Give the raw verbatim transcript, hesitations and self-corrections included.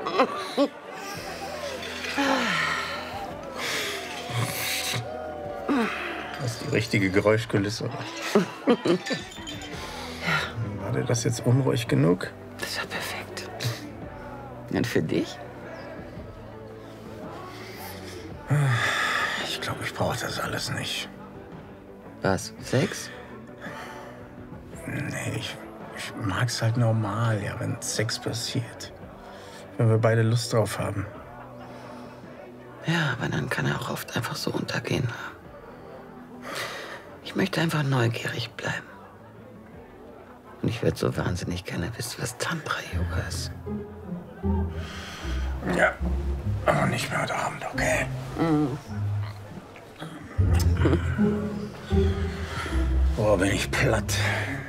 Das ist die richtige Geräuschkulisse. War dir das jetzt unruhig genug? Das war perfekt. Und für dich? Ich glaube, ich brauche das alles nicht. Was? Sex? Nee, ich, ich mag's halt normal, ja, wenn Sex passiert. Wenn wir beide Lust drauf haben. Ja, aber dann kann er auch oft einfach so untergehen. Ich möchte einfach neugierig bleiben. Und ich würde so wahnsinnig gerne wissen, was Tantra-Yoga ist. Ja, aber nicht mehr heute Abend, okay? Mhm. Boah, bin ich platt.